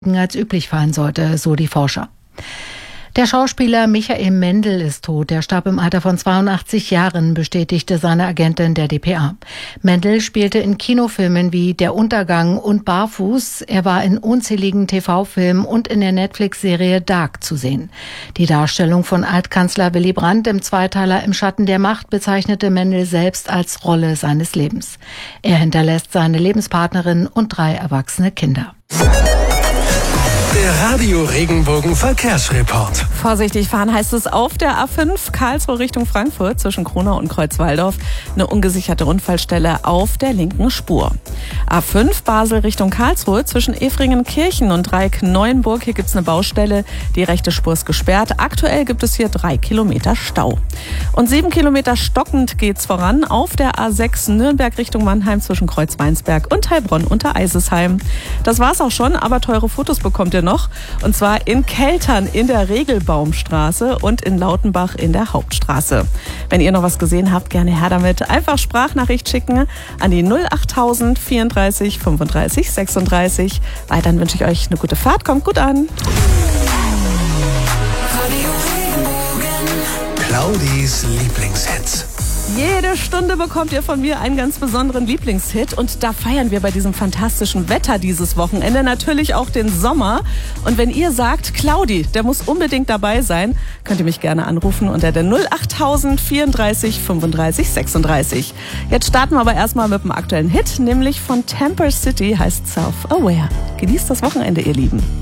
als üblich fallen sollte, so die Forscher. Der Schauspieler Michael Mendl ist tot. Er starb im Alter von 82 Jahren, bestätigte seine Agentin der dpa. Mendl spielte in Kinofilmen wie Der Untergang und Barfuß. Er war in unzähligen TV-Filmen und in der Netflix-Serie Dark zu sehen. Die Darstellung von Altkanzler Willy Brandt im Zweiteiler Im Schatten der Macht bezeichnete Mendl selbst als Rolle seines Lebens. Er hinterlässt seine Lebenspartnerin und 3 erwachsene Kinder. Der Radio Regenbogen Verkehrsreport. Vorsichtig fahren heißt es auf der A5 Karlsruhe Richtung Frankfurt zwischen Kronau und Kreuzwaldorf. Eine ungesicherte Unfallstelle auf der linken Spur. A5 Basel Richtung Karlsruhe zwischen Efringen-Kirchen und Dreieck-Neuenburg. Hier gibt es eine Baustelle. Die rechte Spur ist gesperrt. Aktuell gibt es hier 3 Kilometer Stau. Und 7 Kilometer stockend geht's voran auf der A6 Nürnberg Richtung Mannheim zwischen Kreuzweinsberg und Heilbronn unter Eisesheim. Das war's auch schon, aber teure Fotos bekommt ihr noch. Und zwar in Keltern in der Regelbaumstraße und in Lautenbach in der Hauptstraße. Wenn ihr noch was gesehen habt, gerne her damit. Einfach Sprachnachricht schicken an die 08000 34 35 36. Weiterhin wünsche ich euch eine gute Fahrt. Kommt gut an. Claudis Lieblingshits. Jede Stunde bekommt ihr von mir einen ganz besonderen Lieblingshit und da feiern wir bei diesem fantastischen Wetter dieses Wochenende natürlich auch den Sommer. Und wenn ihr sagt, Claudi, der muss unbedingt dabei sein, könnt ihr mich gerne anrufen unter der 08000 34 35 36. Jetzt starten wir aber erstmal mit dem aktuellen Hit, nämlich von Temper City, heißt Self-Aware. Genießt das Wochenende, ihr Lieben.